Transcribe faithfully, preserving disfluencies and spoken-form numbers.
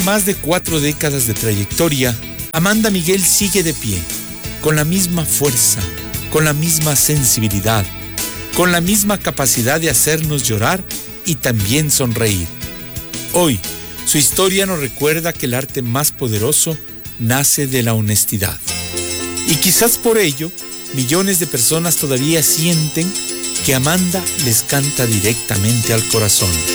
Más de cuatro décadas de trayectoria, Amanda Miguel sigue de pie, con la misma fuerza, con la misma sensibilidad, con la misma capacidad de hacernos llorar y también sonreír. Hoy, su historia nos recuerda que el arte más poderoso nace de la honestidad. Y quizás por ello, millones de personas todavía sienten que Amanda les canta directamente al corazón.